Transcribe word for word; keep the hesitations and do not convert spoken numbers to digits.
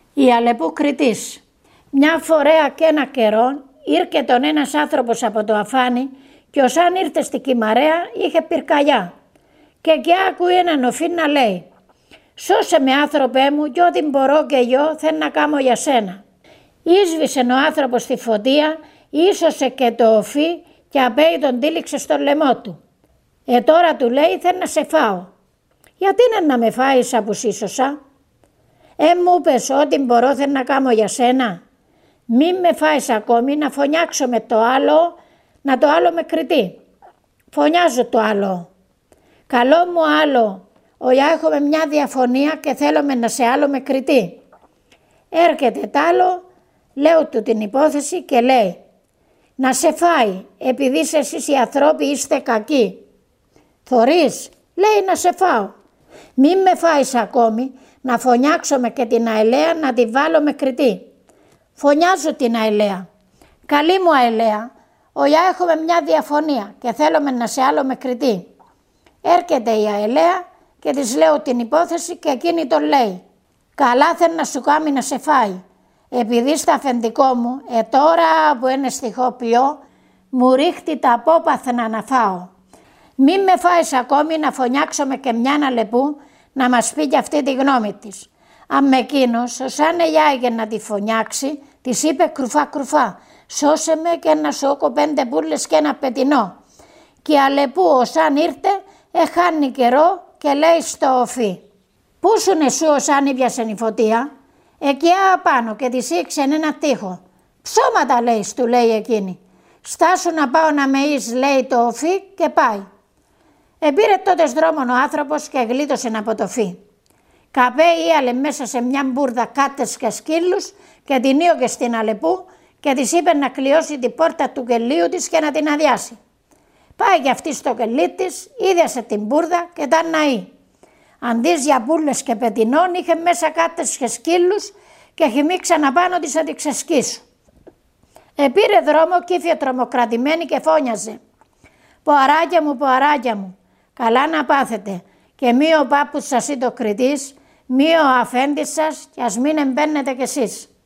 Η Αλεπού Κρητής. Μια φορέα και ένα καιρό ήρθε τον ένας άνθρωπος από το αφάνι και όσαν ήρθε στη Κυμαρέα είχε πυρκαγιά και και άκουε έναν οφή να λέει «Σώσε με άνθρωπέ μου και ό,τι μπορώ και εγώ θέλω να κάνω για σένα». Ίσβησε ο άνθρωπος στη φωτία, ίσωσε και το οφή και απέει τον τύλιξε στο λαιμό του. «Ε τώρα» του λέει «θέλω να σε φάω». «Γιατί είναι να με φάεις που σίσωσα?» «Ε μου πες ό,τι μπορώ θέλω να κάνω για σένα». «Μη με φάεις ακόμη να φωνιάξω με το άλλο, να το άλλο με κριτή». «Φωνιάζω το άλλο». «Καλό μου άλλο, οιά έχουμε μια διαφωνία και θέλουμε να σε άλλο με κριτή». Έρχεται τ' άλλο, λέω του την υπόθεση και λέει «Να σε φάει, επειδή εσείς οι ανθρώποι είστε κακοί». «Θωρείς», λέει «να σε φάω». «Μη με φάεις ακόμη, να φωνιάξω και την αελαία να τη βάλω με κριτή». «Φωνιάζω την αελαία». «Καλή μου αελαία, οιά έχουμε μια διαφωνία και θέλουμε να σε άλλο με κριτή». Έρχεται η αελαία και της λέω την υπόθεση και εκείνη τον λέει «Καλά θέλει να σου κάνει να σε φάει. Επειδή στα αφεντικό μου, ε τώρα που είναι στιχοποιώ, μου ρίχτει τα απόπαθνα να φάω. Μη με φάεις ακόμη να φωνιάξουμε και μια Αλεπού να μας πει και αυτή τη γνώμη της». Αν εκείνος, όσαν ελιάγε να τη φωνιάξει, της είπε κρουφά κρουφά «Σώσε με και ένα σόκο πέντε μπουρλες και ένα πετινό». Και η Αλεπού όσαν ήρθε, εχάνει καιρό και λέει στο οφή «Πού σου εσού όσαν ήπιασε η φωτία?» «Εκεί απάνω» και της ήξεν ένα τείχο. «Ψώματα» λέει, του λέει εκείνη. «Στάσου να πάω να με εις», λέει το οφή και πάει. Επήρε τότε δρόμον ο άνθρωπος και γλίτωσε από το φύ. Καπέ ίαλε μέσα σε μια μπουρδα κάτες και σκύλους και την ήωγε στην Αλεπού και της είπε να κλειώσει την πόρτα του κελίου της και να την αδειάσει. Πάει και αυτή στο κελί της, ίδιασε την μπουρδα και ήταν ναή. Αντί για μπουρλες και πετινών είχε μέσα κάτες και σκύλους και χυμίξαν απάνω της να την ξεσκίσουν. Επήρε δρόμο και ήρθε τρομοκρατημένη και φώνιαζε «Ποαράκια μου, ποαράκια μου, καλά να πάθετε και μη ο πάπους σας ή το κριτής, μη ο αφέντης σας και ας μην εμπαίνετε κι εσείς».